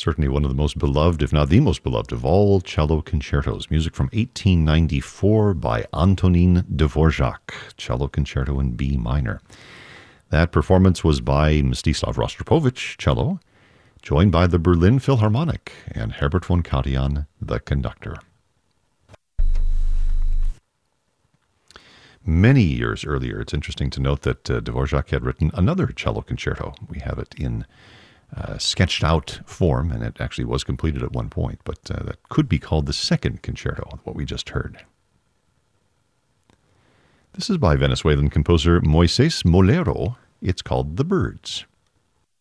Certainly one of the most beloved, if not the most beloved, of all cello concertos. Music from 1894 by Antonín Dvořák, cello concerto in B minor. That performance was by Mstislav Rostropovich, cello, joined by the Berlin Philharmonic and Herbert von Karajan, the conductor. Many years earlier, it's interesting to note that Dvořák had written another cello concerto. We have it in sketched out form, and it actually was completed at one point, but that could be called the second concerto, what we just heard. This is by Venezuelan composer Moisés Molero. It's called The Birds.